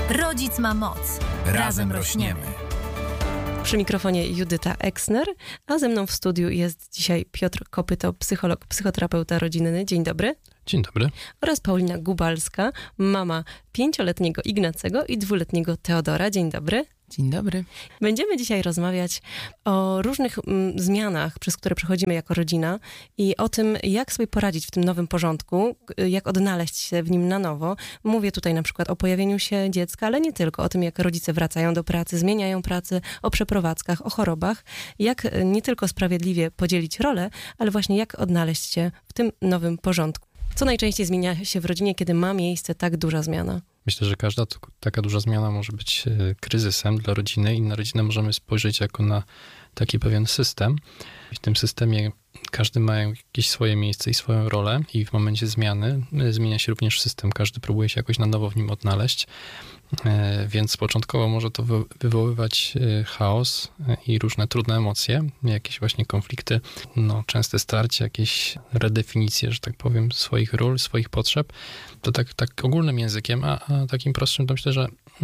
Rodzic ma moc. Razem rośniemy. Przy mikrofonie Judyta Exner, a ze mną w studiu jest dzisiaj Piotr Kopyto, psycholog, psychoterapeuta rodzinny. Dzień dobry. Dzień dobry. Oraz Paulina Gubalska, mama 5-letniego Ignacego i 2-letniego Teodora. Dzień dobry. Dzień dobry. Będziemy dzisiaj rozmawiać o różnych zmianach, przez które przechodzimy jako rodzina i o tym, jak sobie poradzić w tym nowym porządku, jak odnaleźć się w nim na nowo. Mówię tutaj na przykład o pojawieniu się dziecka, ale nie tylko, o tym, jak rodzice wracają do pracy, zmieniają pracę, o przeprowadzkach, o chorobach, jak nie tylko sprawiedliwie podzielić rolę, ale właśnie jak odnaleźć się w tym nowym porządku. Co najczęściej zmienia się w rodzinie, kiedy ma miejsce tak duża zmiana? Myślę, że każda taka duża zmiana może być kryzysem dla rodziny i na rodzinę możemy spojrzeć jako na taki pewien system. W tym systemie każdy ma jakieś swoje miejsce i swoją rolę i w momencie zmiany zmienia się również system. Każdy próbuje się jakoś na nowo w nim odnaleźć, więc początkowo może to wywoływać chaos i różne trudne emocje, jakieś właśnie konflikty, częste starcie, jakieś redefinicje, że tak powiem, swoich ról, swoich potrzeb. To tak ogólnym językiem, a takim prostszym to myślę,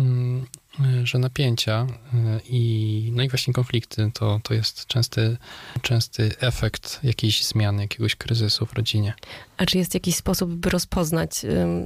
że napięcia i właśnie konflikty to jest częsty efekt jakiejś zmiany, jakiegoś kryzysu w rodzinie. A czy jest jakiś sposób, by rozpoznać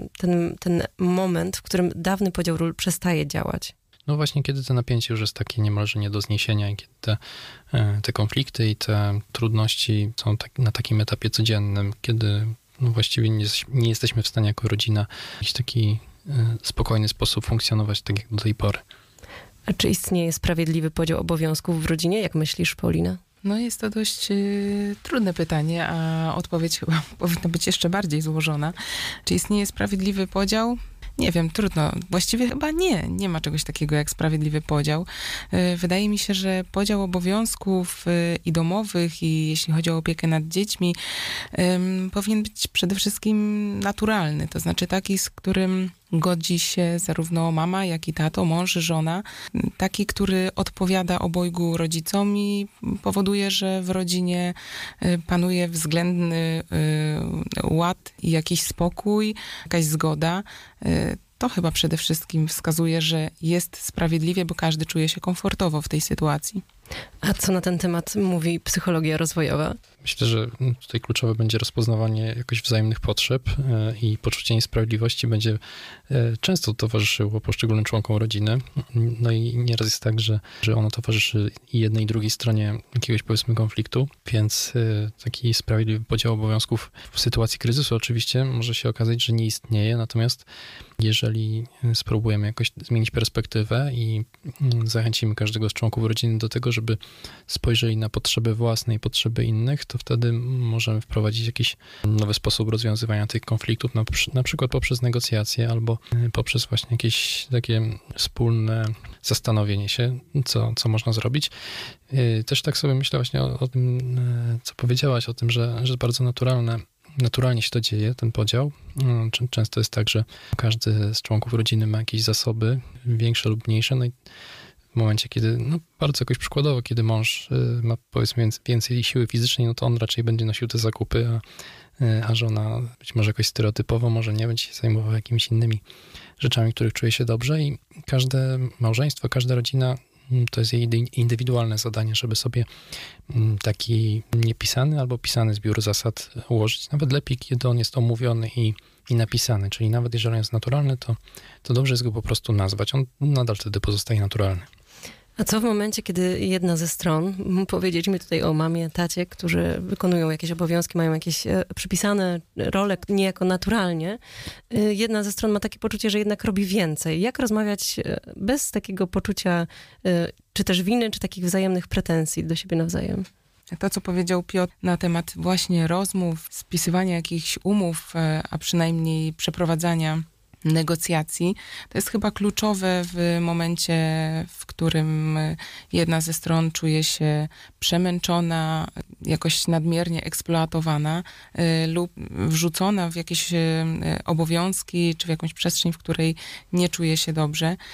ten moment, w którym dawny podział ról przestaje działać? No właśnie, kiedy to napięcie już jest takie niemalże nie do zniesienia i kiedy te konflikty i te trudności są na takim etapie codziennym, kiedy właściwie nie jesteśmy w stanie jako rodzina w jakiś taki spokojny sposób funkcjonować tak jak do tej pory. A czy istnieje sprawiedliwy podział obowiązków w rodzinie? Jak myślisz, Paulina? Jest to dość trudne pytanie, a odpowiedź chyba powinna być jeszcze bardziej złożona. Czy istnieje sprawiedliwy podział? Nie wiem, trudno. Właściwie chyba nie ma czegoś takiego jak sprawiedliwy podział. Wydaje mi się, że podział obowiązków i domowych, i jeśli chodzi o opiekę nad dziećmi, powinien być przede wszystkim naturalny. To znaczy taki, z którym godzi się zarówno mama, jak i tato, mąż, żona. Taki, który odpowiada obojgu rodzicom i powoduje, że w rodzinie panuje względny ład i jakiś spokój, jakaś zgoda. To chyba przede wszystkim wskazuje, że jest sprawiedliwie, bo każdy czuje się komfortowo w tej sytuacji. A co na ten temat mówi psychologia rozwojowa? Myślę, że tutaj kluczowe będzie rozpoznawanie jakoś wzajemnych potrzeb i poczucie niesprawiedliwości będzie często towarzyszyło poszczególnym członkom rodziny. I nieraz jest tak, że ono towarzyszy i jednej i drugiej stronie jakiegoś, powiedzmy, konfliktu, więc taki sprawiedliwy podział obowiązków w sytuacji kryzysu oczywiście może się okazać, że nie istnieje, natomiast jeżeli spróbujemy jakoś zmienić perspektywę i zachęcimy każdego z członków rodziny do tego, żeby spojrzeli na potrzeby własne i potrzeby innych, to wtedy możemy wprowadzić jakiś nowy sposób rozwiązywania tych konfliktów, na przykład poprzez negocjacje albo poprzez właśnie jakieś takie wspólne zastanowienie się, co można zrobić. Też tak sobie myślę właśnie o tym, co powiedziałaś, o tym, że bardzo naturalnie się to dzieje, ten podział. Często jest tak, że każdy z członków rodziny ma jakieś zasoby, większe lub mniejsze, i w momencie, kiedy, bardzo jakoś przykładowo, kiedy mąż ma, powiedzmy, więcej siły fizycznej, to on raczej będzie nosił te zakupy, a żona być może jakoś stereotypowo, może nie, będzie się zajmowała jakimiś innymi rzeczami, których czuje się dobrze, i każde małżeństwo, każda rodzina, to jest jej indywidualne zadanie, żeby sobie taki niepisany albo pisany zbiór zasad ułożyć. Nawet lepiej, kiedy on jest omówiony i napisany, czyli nawet jeżeli on jest naturalny, to dobrze jest go po prostu nazwać. On nadal wtedy pozostaje naturalny. A co w momencie, kiedy jedna ze stron, powiedzieliśmy tutaj o mamie, tacie, którzy wykonują jakieś obowiązki, mają jakieś przypisane role niejako naturalnie, jedna ze stron ma takie poczucie, że jednak robi więcej. Jak rozmawiać bez takiego poczucia, czy też winy, czy takich wzajemnych pretensji do siebie nawzajem? To, co powiedział Piotr na temat właśnie rozmów, spisywania jakichś umów, a przynajmniej przeprowadzania negocjacji, to jest chyba kluczowe w momencie, w którym jedna ze stron czuje się przemęczona, jakoś nadmiernie eksploatowana lub wrzucona w jakieś obowiązki, czy w jakąś przestrzeń, w której nie czuje się dobrze.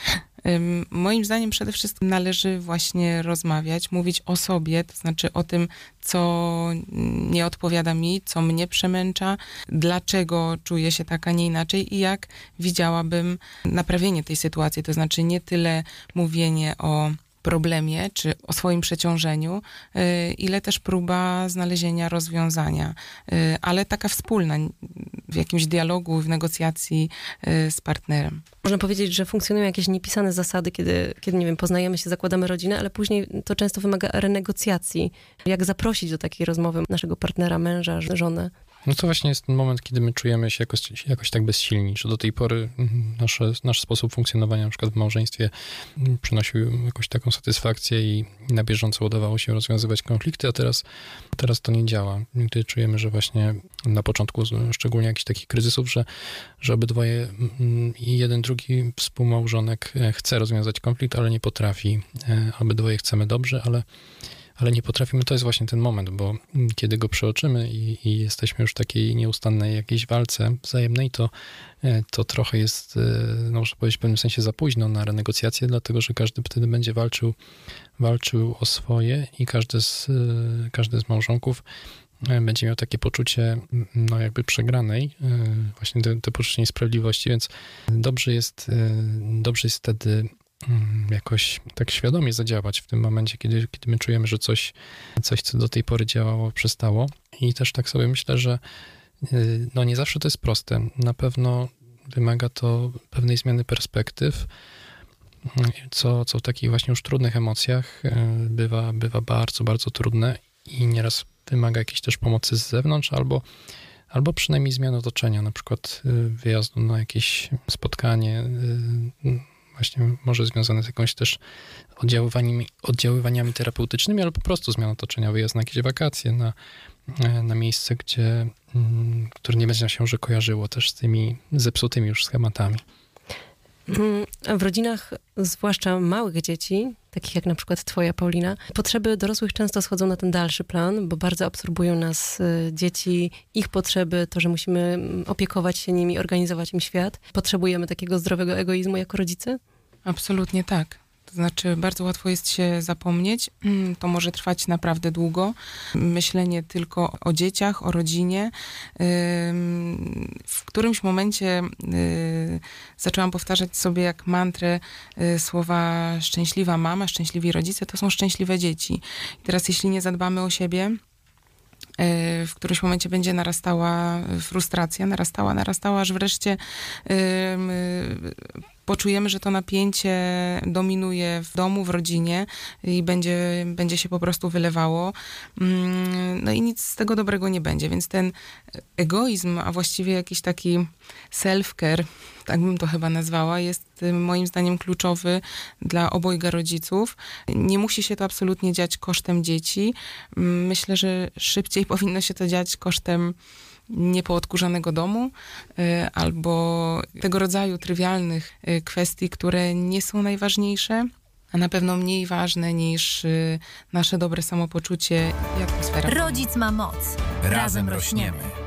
Moim zdaniem przede wszystkim należy właśnie rozmawiać, mówić o sobie, to znaczy o tym, co nie odpowiada mi, co mnie przemęcza, dlaczego czuję się tak, a nie inaczej i jak widziałabym naprawienie tej sytuacji. To znaczy nie tyle mówienie o problemie, czy o swoim przeciążeniu, ile też próba znalezienia rozwiązania, ale taka wspólna, w jakimś dialogu, w negocjacji z partnerem. Można powiedzieć, że funkcjonują jakieś niepisane zasady, kiedy, nie wiem, poznajemy się, zakładamy rodzinę, ale później to często wymaga renegocjacji. Jak zaprosić do takiej rozmowy naszego partnera, męża, żonę? No to właśnie jest ten moment, kiedy my czujemy się jakoś tak bezsilni, że do tej pory nasz sposób funkcjonowania na przykład w małżeństwie przynosił jakąś taką satysfakcję i na bieżąco udawało się rozwiązywać konflikty, a teraz to nie działa. Gdy czujemy, że właśnie na początku szczególnie jakichś takich kryzysów, że obydwoje i jeden, drugi współmałżonek chce rozwiązać konflikt, ale nie potrafi. Obydwoje chcemy dobrze, ale nie potrafimy, to jest właśnie ten moment, bo kiedy go przeoczymy i jesteśmy już w takiej nieustannej jakiejś walce wzajemnej, to trochę jest, no można powiedzieć, w pewnym sensie za późno na renegocjacje, dlatego że każdy wtedy będzie walczył o swoje i każdy z małżonków będzie miał takie poczucie, no jakby przegranej, właśnie te poczucie niesprawiedliwości, więc dobrze jest wtedy jakoś tak świadomie zadziałać w tym momencie, kiedy my czujemy, że coś, co do tej pory działało, przestało. I też tak sobie myślę, że no nie zawsze to jest proste. Na pewno wymaga to pewnej zmiany perspektyw, co w takich właśnie już trudnych emocjach bywa bardzo, bardzo trudne i nieraz wymaga jakiejś też pomocy z zewnątrz albo przynajmniej zmiany otoczenia, na przykład wyjazdu na jakieś spotkanie, właśnie może związane z jakąś też oddziaływaniami terapeutycznymi, ale po prostu zmiana otoczenia, wyjazd na jakieś wakacje, na miejsce, które nie będzie się kojarzyło też z tymi zepsutymi już schematami. W rodzinach, zwłaszcza małych dzieci, takich jak na przykład twoja, Paulina, potrzeby dorosłych często schodzą na ten dalszy plan, bo bardzo absorbują nas dzieci, ich potrzeby, to, że musimy opiekować się nimi, organizować im świat. Potrzebujemy takiego zdrowego egoizmu jako rodzice? Absolutnie tak. To znaczy, bardzo łatwo jest się zapomnieć. To może trwać naprawdę długo. Myślenie tylko o dzieciach, o rodzinie. W którymś momencie zaczęłam powtarzać sobie jak mantrę słowa szczęśliwa mama, szczęśliwi rodzice, to są szczęśliwe dzieci. I teraz jeśli nie zadbamy o siebie, w którymś momencie będzie narastała frustracja, narastała, aż wreszcie poczujemy, że to napięcie dominuje w domu, w rodzinie i będzie się po prostu wylewało. No i nic z tego dobrego nie będzie. Więc ten egoizm, a właściwie jakiś taki self-care, tak bym to chyba nazwała, jest moim zdaniem kluczowy dla obojga rodziców. Nie musi się to absolutnie dziać kosztem dzieci. Myślę, że szybciej powinno się to dziać kosztem niepoodkurzanego domu albo tego rodzaju trywialnych kwestii, które nie są najważniejsze, a na pewno mniej ważne niż nasze dobre samopoczucie i atmosfera. Rodzic ma moc. Razem rośniemy.